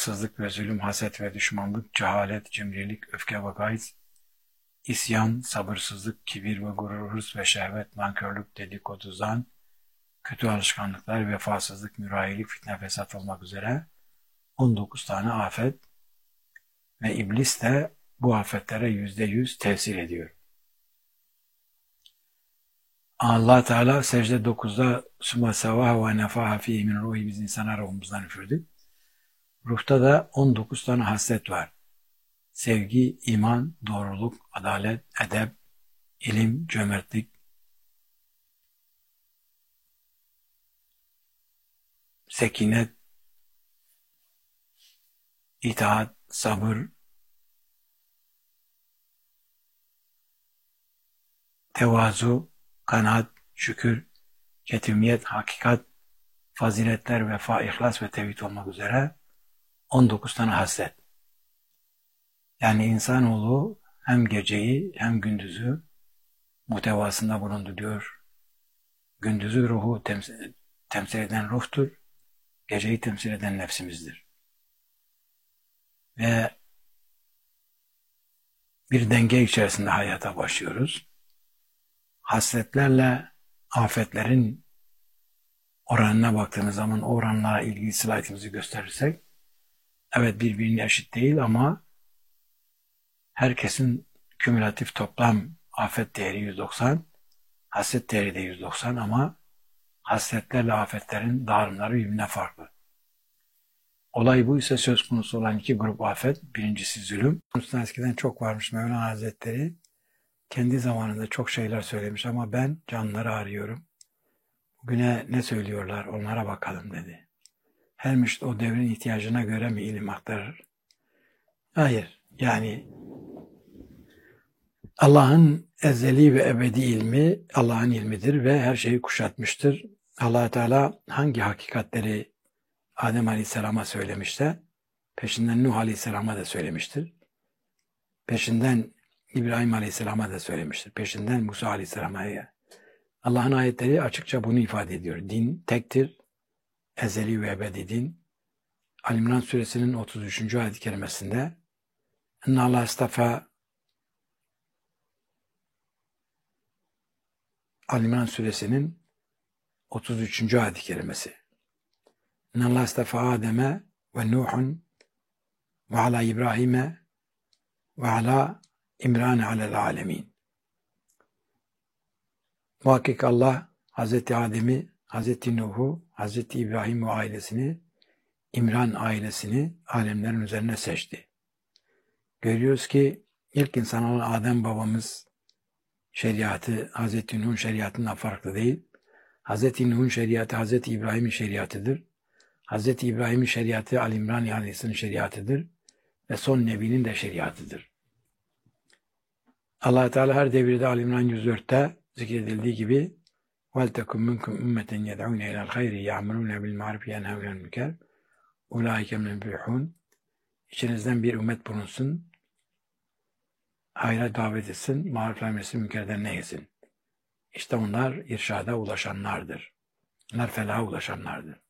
haksızlık ve zulüm, haset ve düşmanlık, cehalet, cimrilik, öfke ve gayz, isyan, sabırsızlık, kibir ve gurur, hırs ve şehvet, nankörlük, dedikodu, zan, kötü alışkanlıklar, vefasızlık, mürayilik, fitne, fesat olmak üzere 19 tane afet ve iblis de bu afetlere %100 tesir ediyor. Allah Teala secde 9'da Sümme sevâhe ve nefâhe fîhî min ruhi, biz insana ruhumuzdan üfürdük. Ruhta da 19 tane haslet var. Sevgi, iman, doğruluk, adalet, edep, ilim, cömertlik, sekinet, itaat, sabır, tevazu, kanaat, şükür, ketimiyet, hakikat, faziletler, vefa, ihlas ve tevhid olmak üzere 19 tane haslet. Yani insanoğlu hem geceyi hem gündüzü muhtevasında bulunduruyor. Gündüzü ruhu temsil eden ruhtur, geceyi temsil eden nefsimizdir. Ve bir denge içerisinde hayata başlıyoruz. Hasletlerle afetlerin oranına baktığımız zaman o oranlara ilgili slaytımızı gösterirsek, evet birbirine eşit değil ama herkesin kümülatif toplam afet değeri 190, haslet değeri de 190 ama hasletlerle afetlerin dağılımları birbirine farklı. Olay bu ise söz konusu olan iki grup afet. Birincisi zulüm. Konusunda eskiden çok varmış Mevlana Hazretleri. Kendi zamanında çok şeyler söylemiş ama ben canları arıyorum. Bugüne ne söylüyorlar onlara bakalım dedi. Her müşrit o devrin ihtiyacına göre mi ilim aktarır? Hayır. Yani Allah'ın ezeli ve ebedi ilmi Allah'ın ilmidir ve her şeyi kuşatmıştır. Allah Teala hangi hakikatleri Adem Aleyhisselam'a söylemişse peşinden Nuh Aleyhisselam'a da söylemiştir. Peşinden İbrahim Aleyhisselam'a da söylemiştir. Peşinden Musa Aleyhisselam'a. Allah'ın ayetleri açıkça bunu ifade ediyor. Din tektir. Ezeli ve ebedi din. Ali-İmran suresinin 33. ayet-i kerimesinde İnna Allah istafa Ali-İmran suresinin 33. ayet-i kerimesi. İnna Allah istafa Adem'e ve Nuh'un ve ala İbrahim'e ve ala İmran'e alel alemin. Muhakkak Allah Hazreti Adem'i, Hazreti Nuh'u, Hazreti İbrahim ve ailesini, İmran ailesini alemlerin üzerine seçti. Görüyoruz ki ilk insan olan Adem babamız şeriatı Hazreti Nuh'un şeriatından farklı değil. Hazreti Nuh'un şeriatı Hazreti İbrahim'in şeriatıdır. Hazreti İbrahim'in şeriatı Ali İmran ailesinin şeriatıdır ve son Nebi'nin de şeriatıdır. Allah Teala her devirde Ali İmran 104'te zikredildiği gibi وَلْتَكُمْ مِنْكُمْ اُمَّةً يَدْعُونَ اِلَى الْخَيْرِ يَعْمُرُونَ بِالْمَعْرُفِ يَنْهَوْنَ عَنِ الْمُنكَرِ اُولَٰئِكَ هُمُ الْمُفْلِحُونَ. İçinizden bir ümmet bulunsun, hayra davet etsin, maruf emretsin, münkerden nehyesin. İşte onlar irşada ulaşanlardır. Onlar felaha ulaşanlardır.